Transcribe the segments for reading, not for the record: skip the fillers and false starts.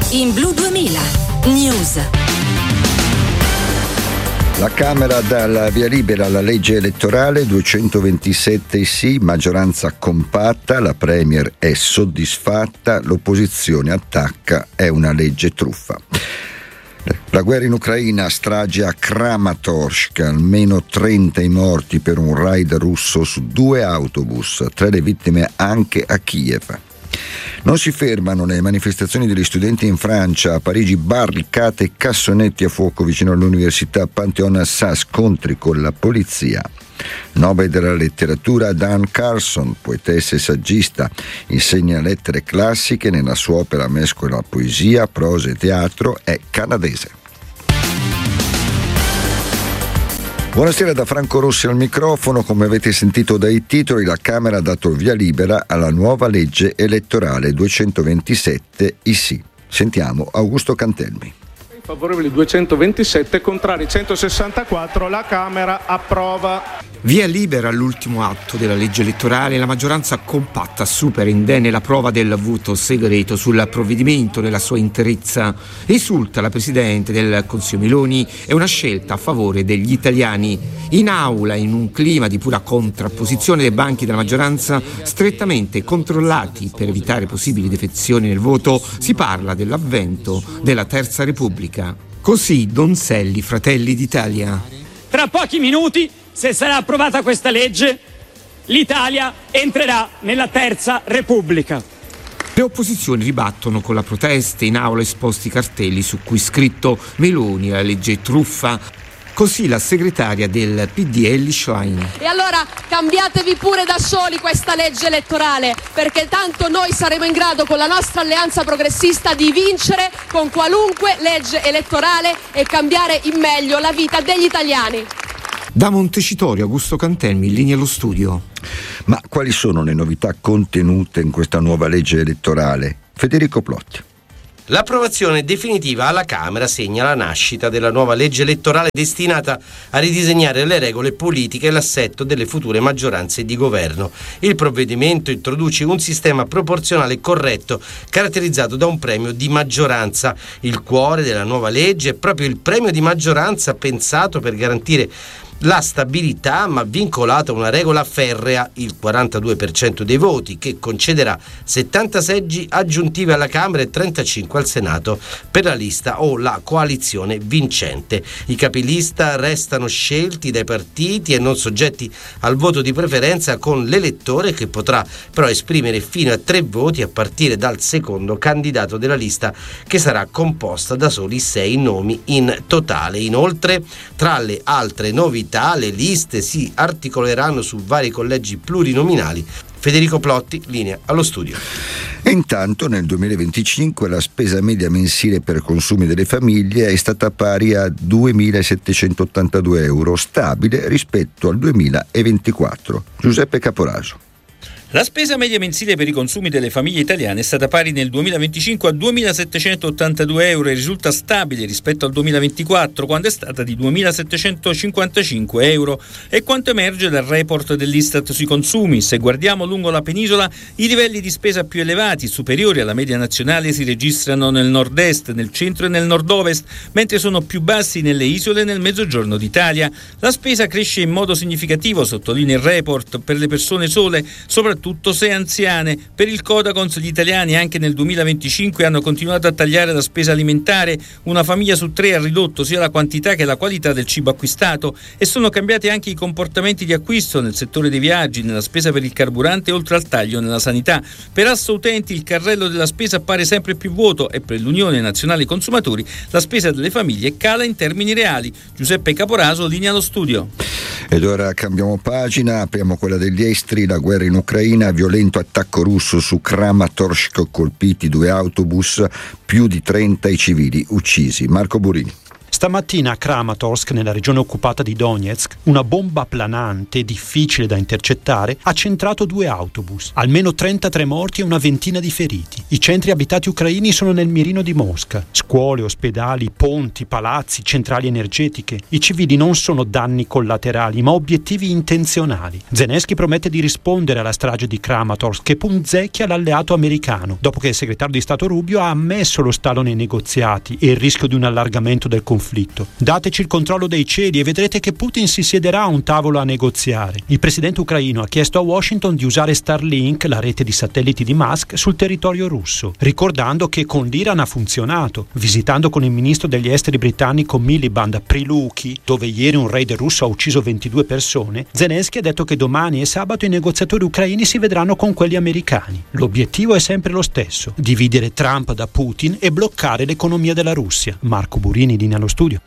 in Blu 2000 News. La Camera dà la via libera alla legge elettorale, 227 sì, maggioranza compatta, la Premier è soddisfatta, l'opposizione attacca, è una legge truffa. La guerra in Ucraina, strage a Kramatorsk, almeno 30 i morti per un raid russo su 2 autobus, 3 le vittime anche a Kiev. Non si fermano le manifestazioni degli studenti in Francia, a Parigi barricate e cassonetti a fuoco vicino all'università Panthéon-Assas, scontri con la polizia. Nobel della letteratura Dan Carlson, poetessa e saggista, insegna lettere classiche, nella sua opera mescola poesia, prosa e teatro, è canadese. Buonasera da Franco Rossi al microfono. Come avete sentito dai titoli, la Camera ha dato via libera alla nuova legge elettorale, 227 i sì. Sentiamo Augusto Cantelmi. Favorevoli 227, contrari 164, la Camera approva. Via libera all'ultimo atto della legge elettorale, la maggioranza compatta supera indenne la prova del voto segreto sul provvedimento nella sua interezza. Esulta la Presidente del Consiglio Meloni, è una scelta a favore degli italiani. In aula, in un clima di pura contrapposizione dei banchi della maggioranza, strettamente controllati per evitare possibili defezioni nel voto, si parla dell'avvento della Terza Repubblica. Così Donzelli, Fratelli d'Italia. Tra pochi minuti, se sarà approvata questa legge, l'Italia entrerà nella Terza Repubblica. Le opposizioni ribattono con la protesta, in aula esposti cartelli su cui scritto Meloni, la legge truffa. Così la segretaria del PD Elly Schlein. E allora cambiatevi pure da soli questa legge elettorale, perché tanto noi saremo in grado con la nostra alleanza progressista di vincere con qualunque legge elettorale e cambiare in meglio la vita degli italiani. Da Montecitorio, Augusto Cantelmi, in linea allo studio. Ma quali sono le novità contenute in questa nuova legge elettorale? Federico Plotti. L'approvazione definitiva alla Camera segna la nascita della nuova legge elettorale destinata a ridisegnare le regole politiche e l'assetto delle future maggioranze di governo. Il provvedimento introduce un sistema proporzionale corretto caratterizzato da un premio di maggioranza. Il cuore della nuova legge è proprio il premio di maggioranza pensato per garantire la stabilità, ma vincolato a una regola ferrea, il 42% dei voti, che concederà 70 seggi aggiuntivi alla Camera e 35 al Senato per la lista o la coalizione vincente. I capilista restano scelti dai partiti e non soggetti al voto di preferenza, con l'elettore che potrà però esprimere fino a 3 voti a partire dal secondo candidato della lista, che sarà composta da soli 6 nomi in totale. Inoltre, tra le altre novità, le liste si articoleranno su vari collegi plurinominali. Federico Plotti, linea allo studio. E intanto nel 2025 la spesa media mensile per consumi delle famiglie è stata pari a 2.782 euro, stabile rispetto al 2024. Giuseppe Caporaso. La spesa media mensile per i consumi delle famiglie italiane è stata pari nel 2025 a 2.782 euro e risulta stabile rispetto al 2024, quando è stata di 2.755 euro. È quanto emerge dal report dell'Istat sui consumi. Se guardiamo lungo la penisola, i livelli di spesa più elevati, superiori alla media nazionale, si registrano nel nord-est, nel centro e nel nord-ovest, mentre sono più bassi nelle isole e nel mezzogiorno d'Italia. La spesa cresce in modo significativo, sottolinea il report, per le persone sole, soprattutto se anziane. Per il Codacons gli italiani anche nel 2025 hanno continuato a tagliare la spesa alimentare. Una famiglia su 3 ha ridotto sia la quantità che la qualità del cibo acquistato, e sono cambiati anche i comportamenti di acquisto nel settore dei viaggi, nella spesa per il carburante, oltre al taglio nella sanità. Per Assa Utenti il carrello della spesa appare sempre più vuoto e per l'Unione Nazionale Consumatori la spesa delle famiglie cala in termini reali. Giuseppe Caporaso, linea allo studio. Ed ora cambiamo pagina, apriamo quella degli esteri. La guerra in Ucraina, violento attacco russo su Kramatorsk, colpiti 2 autobus, più di 30 i civili uccisi. Marco Burini. Stamattina a Kramatorsk, nella regione occupata di Donetsk, una bomba planante, difficile da intercettare, ha centrato 2 autobus. Almeno 33 morti e una ventina di feriti. I centri abitati ucraini sono nel mirino di Mosca. Scuole, ospedali, ponti, palazzi, centrali energetiche. I civili non sono danni collaterali, ma obiettivi intenzionali. Zelensky promette di rispondere alla strage di Kramatorsk, che punzecchia l'alleato americano, dopo che il segretario di Stato Rubio ha ammesso lo stallo nei negoziati e il rischio di un allargamento del conflitto. Dateci il controllo dei cieli e vedrete che Putin si siederà a un tavolo a negoziare. Il presidente ucraino ha chiesto a Washington di usare Starlink, la rete di satelliti di Musk, sul territorio russo, ricordando che con l'Iran ha funzionato. Visitando con il ministro degli esteri britannico Miliband Priluki, dove ieri un raid russo ha ucciso 22 persone, Zelensky ha detto che domani e sabato i negoziatori ucraini si vedranno con quelli americani. L'obiettivo è sempre lo stesso: dividere Trump da Putin e bloccare l'economia della Russia. Marco Burini, linea allo studio.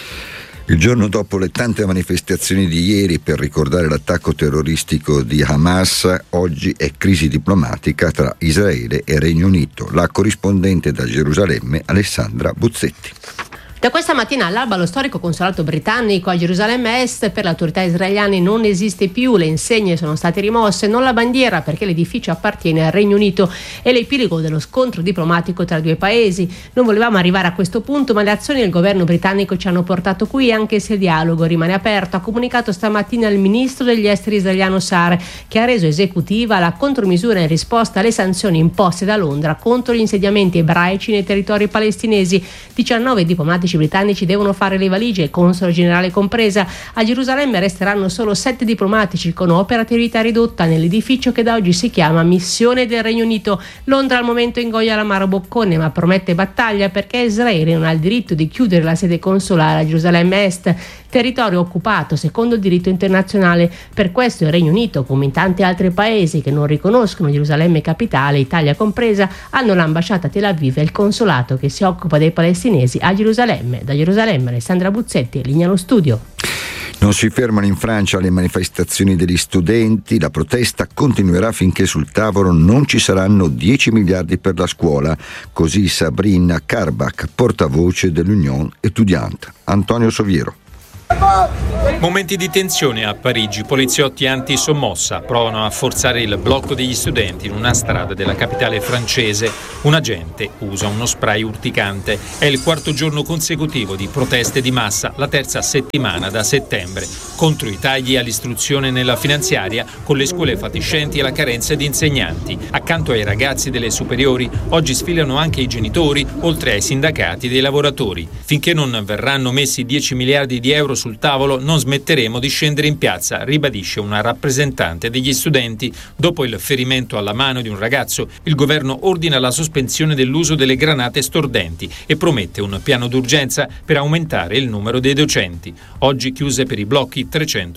Il giorno dopo le tante manifestazioni di ieri per ricordare l'attacco terroristico di Hamas, oggi è crisi diplomatica tra Israele e Regno Unito. La corrispondente da Gerusalemme, Alessandra Buzzetti. Da questa mattina all'alba lo storico consolato britannico a Gerusalemme Est per le autorità israeliane non esiste più, le insegne sono state rimosse, non la bandiera perché l'edificio appartiene al Regno Unito e l'epilogo dello scontro diplomatico tra i 2 paesi. Non volevamo arrivare a questo punto, ma le azioni del governo britannico ci hanno portato qui, anche se il dialogo rimane aperto, ha comunicato stamattina il ministro degli esteri israeliano Saar, che ha reso esecutiva la contromisura in risposta alle sanzioni imposte da Londra contro gli insediamenti ebraici nei territori palestinesi. 19 diplomatici britannici devono fare le valigie, console generale compresa. A Gerusalemme resteranno solo 7 diplomatici con operatività ridotta nell'edificio che da oggi si chiama Missione del Regno Unito. Londra al momento ingoia l'amaro boccone, ma promette battaglia perché Israele non ha il diritto di chiudere la sede consolare a Gerusalemme Est, territorio occupato secondo il diritto internazionale. Per questo il Regno Unito, come in tanti altri paesi che non riconoscono Gerusalemme capitale, Italia compresa, hanno l'ambasciata a Tel Aviv e il consolato che si occupa dei palestinesi a Gerusalemme. Da Gerusalemme, Alessandra Buzzetti, linea allo studio. Non si fermano in Francia le manifestazioni degli studenti, la protesta continuerà finché sul tavolo non ci saranno 10 miliardi per la scuola, così Sabrina Karbach, portavoce dell'Union Etudiante. Antonio Soviero. Momenti di tensione a Parigi, poliziotti anti-sommossa provano a forzare il blocco degli studenti in una strada della capitale francese. Un agente usa uno spray urticante. È il 4º giorno consecutivo di proteste di massa, la 3ª settimana da settembre, contro i tagli all'istruzione nella finanziaria, con le scuole fatiscenti e la carenza di insegnanti. Accanto ai ragazzi delle superiori, oggi sfilano anche i genitori, oltre ai sindacati dei lavoratori. Finché non verranno messi 10 miliardi di euro sul tavolo, non smetteremo di scendere in piazza, ribadisce una rappresentante degli studenti. Dopo il ferimento alla mano di un ragazzo, il governo ordina la sospensione dell'uso delle granate stordenti e promette un piano d'urgenza per aumentare il numero dei docenti. Oggi chiuse per i blocchi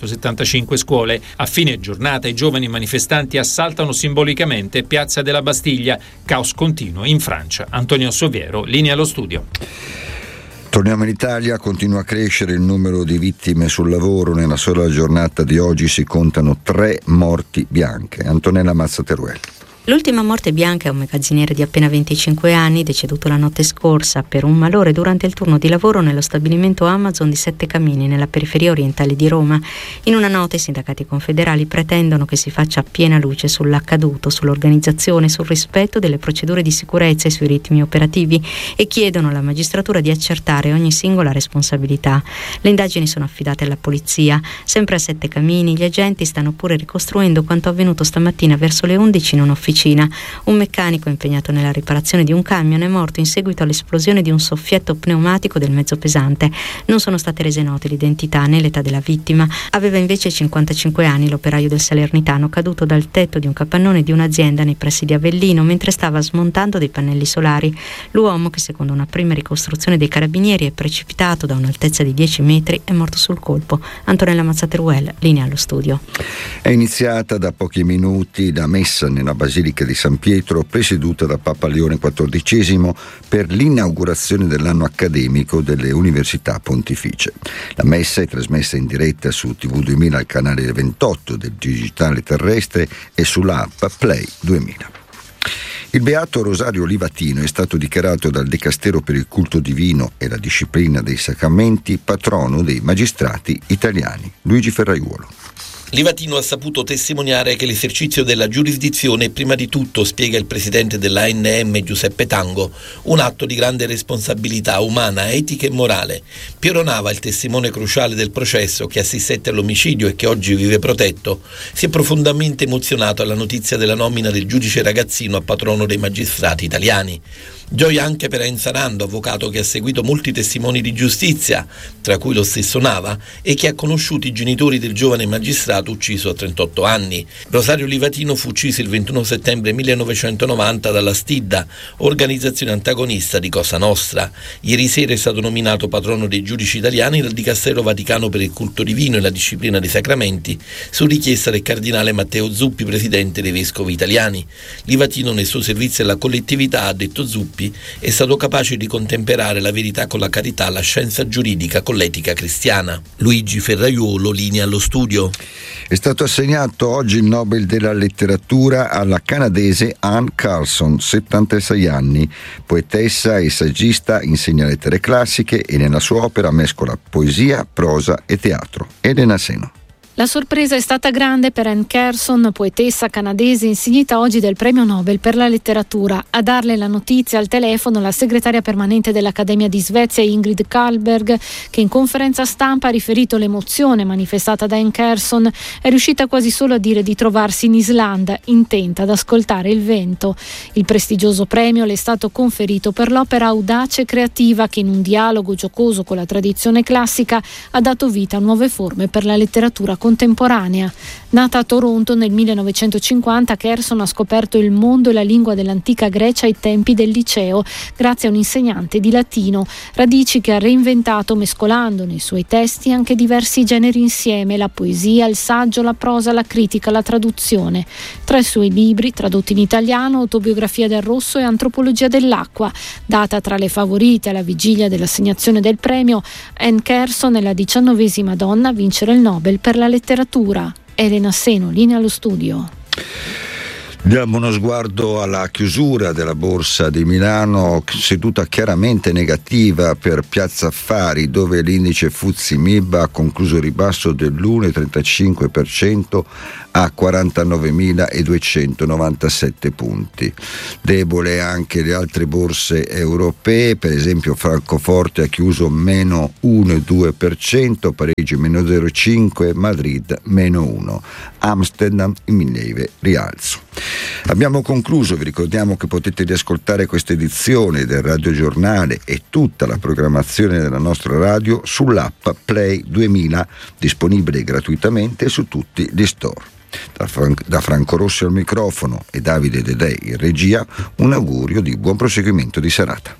375 scuole. A fine giornata i giovani manifestanti assaltano simbolicamente Piazza della Bastiglia. Caos continuo in Francia. Antonio Soviero, linea allo studio. Torniamo in Italia, continua a crescere il numero di vittime sul lavoro. Nella sola giornata di oggi si contano 3 morti bianche. Antonella Mazzateruel. L'ultima morte bianca è un magazziniere di appena 25 anni, deceduto la notte scorsa per un malore durante il turno di lavoro nello stabilimento Amazon di Sette Camini, nella periferia orientale di Roma. In una nota i sindacati confederali pretendono che si faccia piena luce sull'accaduto, sull'organizzazione, sul rispetto delle procedure di sicurezza e sui ritmi operativi e chiedono alla magistratura di accertare ogni singola responsabilità. Le indagini sono affidate alla polizia. Sempre a Sette Camini gli agenti stanno pure ricostruendo quanto avvenuto stamattina verso le 11 in un'officina. Un meccanico impegnato nella riparazione di un camion è morto in seguito all'esplosione di un soffietto pneumatico del mezzo pesante. Non sono state rese note l'identità né l'età della vittima. Aveva invece 55 anni l'operaio del Salernitano, caduto dal tetto di un capannone di un'azienda nei pressi di Avellino mentre stava smontando dei pannelli solari. L'uomo, che secondo una prima ricostruzione dei carabinieri è precipitato da un'altezza di 10 metri, è morto sul colpo. Antonella Mazzateruel, linea allo studio. È iniziata da pochi minuti la messa nella Basilica di San Pietro, presieduta da Papa Leone XIV per l'inaugurazione dell'anno accademico delle università pontificie. La messa è trasmessa in diretta su TV 2000 al canale 28 del digitale terrestre e sulla app Play 2000. Il beato Rosario Livatino è stato dichiarato dal Dicastero per il culto divino e la disciplina dei sacramenti patrono dei magistrati italiani. Luigi Ferraiuolo. Livatino ha saputo testimoniare che l'esercizio della giurisdizione è prima di tutto, spiega il presidente dell'ANM Giuseppe Tango, un atto di grande responsabilità umana, etica e morale. Piero Nava, il testimone cruciale del processo che assistette all'omicidio e che oggi vive protetto, si è profondamente emozionato alla notizia della nomina del giudice ragazzino a patrono dei magistrati italiani. Gioia anche per Enza Nando, avvocato che ha seguito molti testimoni di giustizia, tra cui lo stesso Nava, e che ha conosciuto i genitori del giovane magistrato ucciso a 38 anni. Rosario Livatino fu ucciso il 21 settembre 1990 dalla Stidda, organizzazione antagonista di Cosa Nostra. Ieri sera è stato nominato patrono dei giudici italiani dal Dicastero Vaticano per il culto divino e la disciplina dei sacramenti, su richiesta del cardinale Matteo Zuppi, presidente dei vescovi italiani. Livatino, nel suo servizio alla collettività, ha detto Zuppi, è stato capace di contemperare la verità con la carità, la scienza giuridica con l'etica cristiana. Luigi Ferraiuolo, linea allo studio. È stato assegnato oggi il Nobel della letteratura alla canadese Anne Carlson, 76 anni. Poetessa e saggista, insegna lettere classiche e nella sua opera mescola poesia, prosa e teatro. Elena Seno. La sorpresa è stata grande per Anne Carlson, poetessa canadese insignita oggi del premio Nobel per la letteratura. A darle la notizia al telefono la segretaria permanente dell'Accademia di Svezia Ingrid Carlberg, che in conferenza stampa ha riferito l'emozione manifestata da Anne Carlson. È riuscita quasi solo a dire di trovarsi in Islanda, intenta ad ascoltare il vento. Il prestigioso premio le è stato conferito per l'opera audace e creativa che, in un dialogo giocoso con la tradizione classica, ha dato vita a nuove forme per la letteratura contemporanea. Nata a Toronto nel 1950, Carlson ha scoperto il mondo e la lingua dell'antica Grecia ai tempi del liceo, grazie a un insegnante di latino, radici che ha reinventato mescolando nei suoi testi anche diversi generi insieme: la poesia, il saggio, la prosa, la critica, la traduzione. Tra i suoi libri, tradotti in italiano, Autobiografia del Rosso e Antropologia dell'acqua. Data tra le favorite alla vigilia dell'assegnazione del premio, Anne Carlson è la 19ª donna a vincere il Nobel per la letteratura. Elena Seno, linea allo studio. Diamo uno sguardo alla chiusura della Borsa di Milano, seduta chiaramente negativa per Piazza Affari, dove l'indice FTSE MIB ha concluso il ribasso dell'1,35% a 49.297 punti. Debole anche le altre borse europee, per esempio Francoforte ha chiuso meno 1,2%, Parigi meno 0,5%, Madrid meno 1%, Amsterdam in lieve rialzo. Abbiamo concluso, vi ricordiamo che potete riascoltare questa edizione del Radio Giornale e tutta la programmazione della nostra radio sull'app Play 2000, disponibile gratuitamente su tutti gli store. Da Franco Rossi al microfono e Davide Dedè in regia, un augurio di buon proseguimento di serata.